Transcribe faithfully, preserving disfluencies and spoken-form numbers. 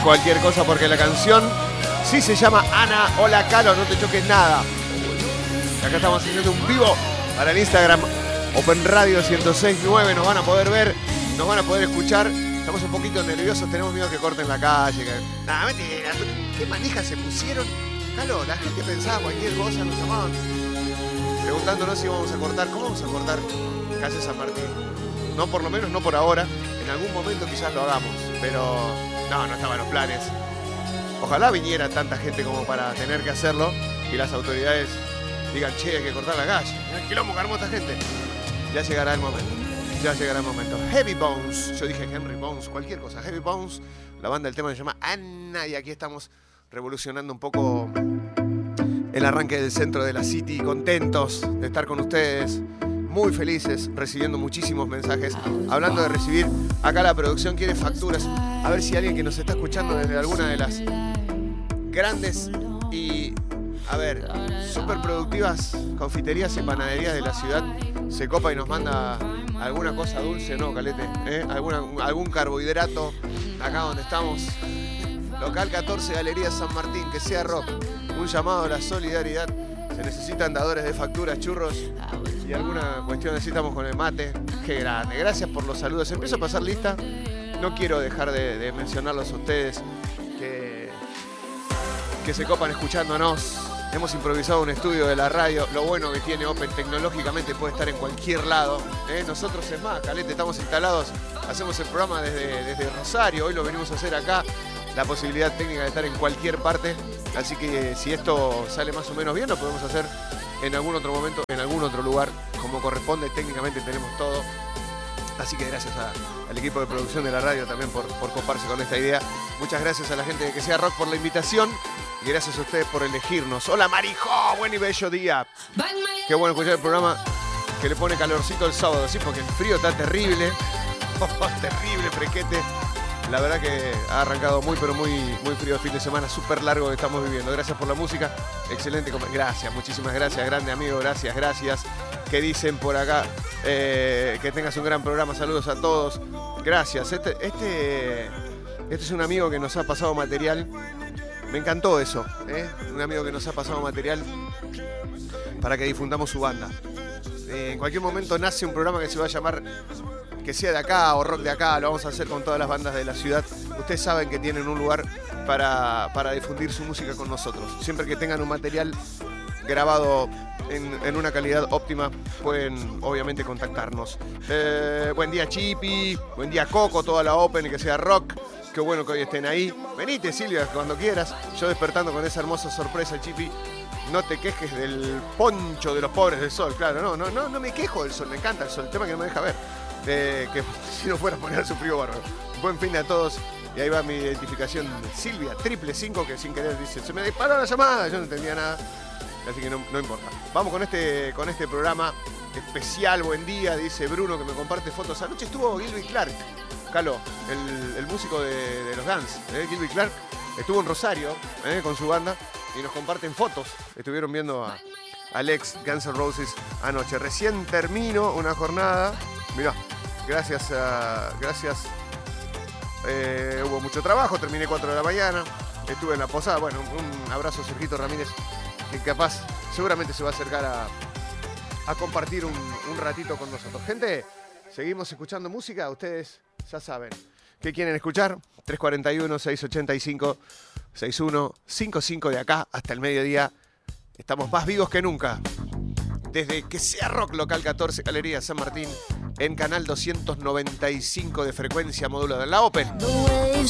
cualquier cosa porque la canción sí se llama Ana. Hola, Calo, no te choques nada. Y acá estamos haciendo un vivo para el Instagram Open Radio ciento seis punto nueve. Nos van a poder ver, nos van a poder escuchar. Estamos un poquito nerviosos, tenemos miedo que corten la calle. Que... Nada, mentira. ¿Qué manijas se pusieron? Calo, la gente pensaba cualquier cosa, nos llamaban preguntándonos si íbamos a cortar. ¿Cómo vamos a cortar calle San Martín? No, por lo menos no por ahora. En algún momento quizás lo hagamos, pero no, no estaban los planes. Ojalá viniera tanta gente como para tener que hacerlo y las autoridades digan, che, hay que cortar la calle. Mirá el quilombo que armó esta gente. Ya llegará el momento. Ya llegará el momento. Heavy Bones. Yo dije Henry Bones, cualquier cosa. Heavy Bones, la banda del tema se llama Anna y aquí estamos revolucionando un poco el arranque del centro de la City. Contentos de estar con ustedes. Muy felices, recibiendo muchísimos mensajes. Hablando de recibir, acá la producción quiere facturas. A ver si alguien que nos está escuchando desde alguna de las grandes y, a ver, súper productivas confiterías y panaderías de la ciudad se copa y nos manda alguna cosa dulce, ¿no, Calete? ¿Eh? ¿Alguna, algún carbohidrato acá donde estamos. Local catorce, Galería San Martín, que sea rock. Un llamado a la solidaridad. Se necesitan dadores de facturas, churros y alguna cuestión necesitamos con el mate. Qué grande. Gracias por los saludos. Empiezo a pasar lista. No quiero dejar de, de mencionarlos a ustedes que, que se copan escuchándonos. Hemos improvisado un estudio de la radio. Lo bueno que tiene Open tecnológicamente puede estar en cualquier lado. ¿Eh? Nosotros es más, Calete, estamos instalados. Hacemos el programa desde, desde Rosario. Hoy lo venimos a hacer acá. La posibilidad técnica de estar en cualquier parte. Así que si esto sale más o menos bien, lo podemos hacer en algún otro momento, en algún otro lugar, como corresponde. Técnicamente tenemos todo. Así que gracias a, al equipo de producción de la radio también por, por coparse con esta idea. Muchas gracias a la gente de Que Sea Rock por la invitación. Y gracias a ustedes por elegirnos. Hola, Marijo, buen y bello día. Qué bueno escuchar el programa que le pone calorcito el sábado, ¿sí? Porque el frío está terrible. Terrible, frequete. La verdad que ha arrancado muy, pero muy, muy frío el fin de semana, súper largo que estamos viviendo. Gracias por la música, excelente. Gracias, muchísimas gracias, grande amigo, gracias, gracias. ¿Qué dicen por acá? Eh, que tengas un gran programa, saludos a todos. Gracias, este, este, este es un amigo que nos ha pasado material. Me encantó eso, ¿eh? Un amigo que nos ha pasado material para que difundamos su banda. Eh, en cualquier momento nace un programa que se va a llamar Que Sea de Acá o Rock de Acá. Lo vamos a hacer con todas las bandas de la ciudad. Ustedes saben que tienen un lugar para, para difundir su música con nosotros. Siempre que tengan un material grabado en, en una calidad óptima, pueden obviamente contactarnos. Eh, buen día, Chipi. Buen día, Coco, toda la Open y Que Sea Rock. Qué bueno que hoy estén ahí. Venite, Silvia, cuando quieras. Yo despertando con esa hermosa sorpresa, Chipi. No te quejes del poncho de los pobres del sol. Claro, no, no, no, no me quejo del sol. Me encanta el sol. El tema que no me deja ver. Eh, que si no fuera a poner su frío bárbaro. Buen fin de a todos. Y ahí va mi identificación, Silvia, triple cinco, que sin querer dice, se me disparó la llamada, yo no entendía nada. Así que no, no importa. Vamos con este, con este programa especial. Buen día, dice Bruno, que me comparte fotos. Anoche estuvo Gilby Clark, Calo, el, el músico de, de los Guns, ¿eh? Gilby Clark, estuvo en Rosario, ¿eh? Con su banda y nos comparten fotos. Estuvieron viendo a Alex Guns N' Roses anoche. Recién termino una jornada. Mirá, gracias a, gracias. Eh, hubo mucho trabajo, terminé cuatro de la mañana. Estuve en la posada. Bueno, un abrazo a Sergito Ramírez, que capaz, seguramente se va a acercar a, a compartir un, un ratito con nosotros. Gente, seguimos escuchando música. Ustedes ya saben. ¿Qué quieren escuchar? tres cuatro uno, seis ocho cinco, seis uno cinco cinco de acá hasta el mediodía. Estamos más vivos que nunca. Desde Que Sea Rock, Local catorce, Galería San Martín, en canal doscientos noventa y cinco de frecuencia modulada. La Open.